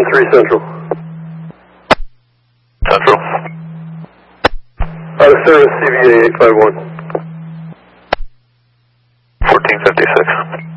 10-3 Central. Central. Out of service, CVA 851. 1456.